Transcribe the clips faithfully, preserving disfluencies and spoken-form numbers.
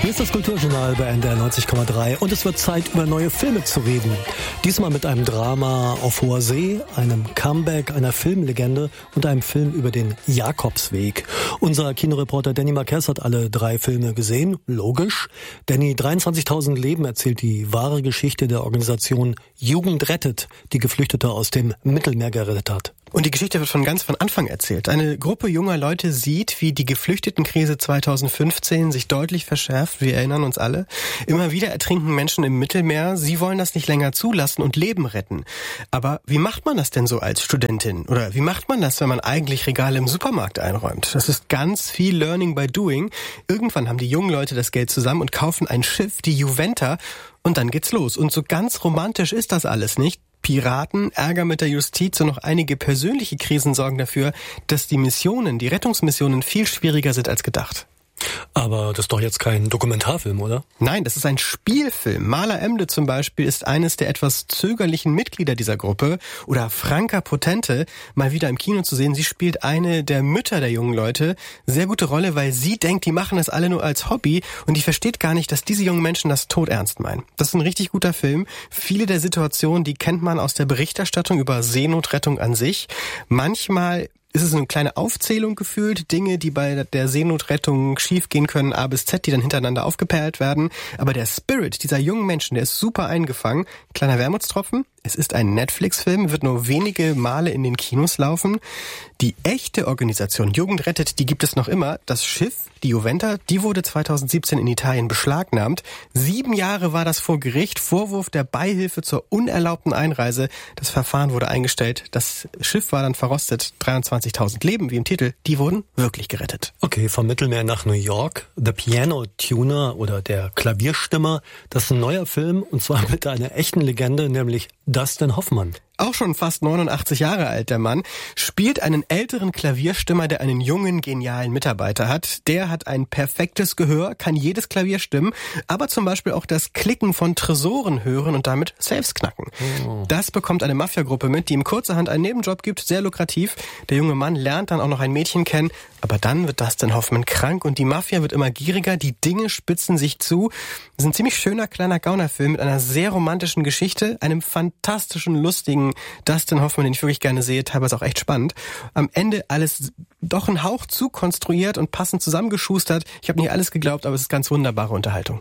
Hier ist das Kulturjournal bei N D R neunzig Komma drei und es wird Zeit, über neue Filme zu reden. Diesmal mit einem Drama auf hoher See, einem Comeback einer Filmlegende und einem Film über den Jakobsweg. Unser Kinoreporter Danny Marquez hat alle drei Filme gesehen. Logisch. Danny, dreiundzwanzigtausend Leben erzählt die wahre Geschichte der Organisation Jugend rettet, die Geflüchtete aus dem Mittelmeer gerettet hat. Und die Geschichte wird von ganz von Anfang erzählt. Eine Gruppe junger Leute sieht, wie die Geflüchtetenkrise zweitausendfünfzehn sich deutlich verschärft. Wir erinnern uns alle. Immer wieder ertrinken Menschen im Mittelmeer. Sie wollen das nicht länger zulassen und Leben retten. Aber wie macht man das denn so als Studentin? Oder wie macht man das, wenn man eigentlich Regale im Supermarkt einräumt? Das ist ganz viel Learning by Doing. Irgendwann haben die jungen Leute das Geld zusammen und kaufen ein Schiff, die Juventa. Und dann geht's los. Und so ganz romantisch ist das alles nicht. Piraten, Ärger mit der Justiz und noch einige persönliche Krisen sorgen dafür, dass die Missionen, die Rettungsmissionen viel schwieriger sind als gedacht. Aber das ist doch jetzt kein Dokumentarfilm, oder? Nein, das ist ein Spielfilm. Mala Emde zum Beispiel ist eines der etwas zögerlichen Mitglieder dieser Gruppe. Oder Franka Potente, mal wieder im Kino zu sehen. Sie spielt eine der Mütter der jungen Leute. Sehr gute Rolle, weil sie denkt, die machen das alle nur als Hobby. Und die versteht gar nicht, dass diese jungen Menschen das todernst meinen. Das ist ein richtig guter Film. Viele der Situationen, die kennt man aus der Berichterstattung über Seenotrettung an sich. Manchmal ist es eine kleine Aufzählung gefühlt, Dinge, die bei der Seenotrettung schiefgehen können, A bis Z, die dann hintereinander aufgeperlt werden. Aber der Spirit dieser jungen Menschen, der ist super eingefangen. Kleiner Wermutstropfen, es ist ein Netflix-Film, wird nur wenige Male in den Kinos laufen. Die echte Organisation Jugend rettet, die gibt es noch immer. Das Schiff, die Juventa, die wurde zweitausendsiebzehn in Italien beschlagnahmt. Sieben Jahre war das vor Gericht. Vorwurf der Beihilfe zur unerlaubten Einreise. Das Verfahren wurde eingestellt. Das Schiff war dann verrostet. dreiundzwanzigtausend Leben, wie im Titel, die wurden wirklich gerettet. Okay, vom Mittelmeer nach New York. The Piano Tuner oder der Klavierstimmer. Das ist ein neuer Film und zwar mit einer echten Legende, nämlich Dustin Hoffman. Auch schon fast neunundachtzig Jahre alt, der Mann, spielt einen älteren Klavierstimmer, der einen jungen, genialen Mitarbeiter hat. Der hat ein perfektes Gehör, kann jedes Klavier stimmen, aber zum Beispiel auch das Klicken von Tresoren hören und damit Safes knacken. Oh. Das bekommt eine Mafiagruppe mit, die ihm kurzerhand einen Nebenjob gibt, sehr lukrativ. Der junge Mann lernt dann auch noch ein Mädchen kennen, aber dann wird Dustin Hoffman krank und die Mafia wird immer gieriger, die Dinge spitzen sich zu. Das ist ein ziemlich schöner, kleiner Gaunerfilm mit einer sehr romantischen Geschichte, einem fantastischen, lustigen Dustin Hoffman, den ich wirklich gerne sehe, teilweise auch echt spannend. Am Ende alles doch ein Hauch zu konstruiert und passend zusammengeschustert. Ich habe nicht alles geglaubt, aber es ist ganz wunderbare Unterhaltung.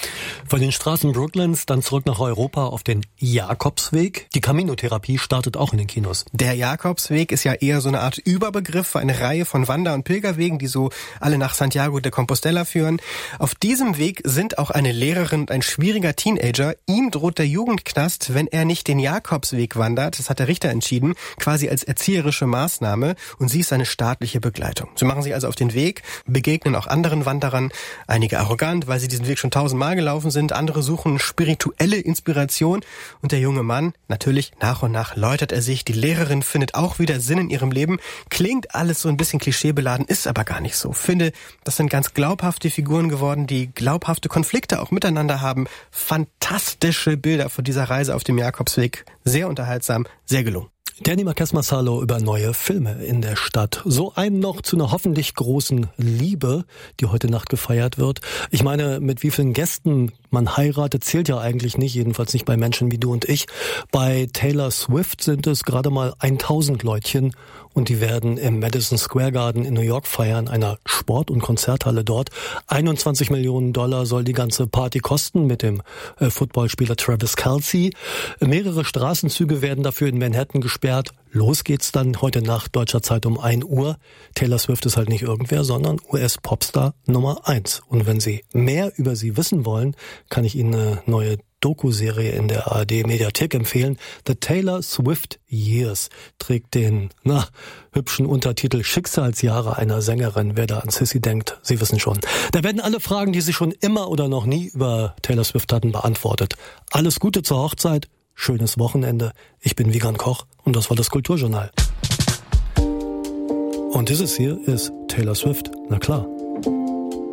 Von den Straßen Brooklyns dann zurück nach Europa auf den Jakobsweg. Die Camino-Therapie startet auch in den Kinos. Der Jakobsweg ist ja eher so eine Art Überbegriff für eine Reihe von Wander- und Pilgerwegen, die so alle nach Santiago de Compostela führen. Auf diesem Weg sind auch eine Lehrerin und ein schwieriger Teenager. Ihm droht der Jugendknast, wenn er nicht den Jakobsweg wandert. Das hat der Richter entschieden, quasi als erzieherische Maßnahme. Und sie ist seine staatliche Begleitung. Sie machen sich also auf den Weg, begegnen auch anderen Wanderern, einige arrogant, weil sie diesen Weg schon tausendmal gelaufen sind, andere suchen spirituelle Inspiration und der junge Mann, natürlich nach und nach läutert er sich, die Lehrerin findet auch wieder Sinn in ihrem Leben, klingt alles so ein bisschen klischeebeladen, ist aber gar nicht so. Finde, das sind ganz glaubhafte Figuren geworden, die glaubhafte Konflikte auch miteinander haben, fantastische Bilder von dieser Reise auf dem Jakobsweg, sehr unterhaltsam, sehr gelungen. Danny Marquez Massalo über neue Filme in der Stadt. So ein noch zu einer hoffentlich großen Liebe, die heute Nacht gefeiert wird. Ich meine, mit wie vielen Gästen man heiratet, zählt ja eigentlich nicht, jedenfalls nicht bei Menschen wie du und ich. Bei Taylor Swift sind es gerade mal tausend Leutchen und die werden im Madison Square Garden in New York feiern, einer Sport- und Konzerthalle dort. einundzwanzig Millionen Dollar soll die ganze Party kosten mit dem äh, Footballspieler Travis Kelce. Mehrere Straßenzüge werden dafür in Manhattan gesperrt. Los geht's dann heute Nacht, deutscher Zeit um ein Uhr. Taylor Swift ist halt nicht irgendwer, sondern U S-Popstar Nummer eins. Und wenn Sie mehr über sie wissen wollen, kann ich Ihnen eine neue Doku-Serie in der A R D-Mediathek empfehlen. The Taylor Swift Years trägt den, na, hübschen Untertitel Schicksalsjahre einer Sängerin. Wer da an Sissy denkt, Sie wissen schon. Da werden alle Fragen, die Sie schon immer oder noch nie über Taylor Swift hatten, beantwortet. Alles Gute zur Hochzeit. Schönes Wochenende. Ich bin Wiegand Koch und das war das Kulturjournal. Und dieses hier ist Taylor Swift. Na klar.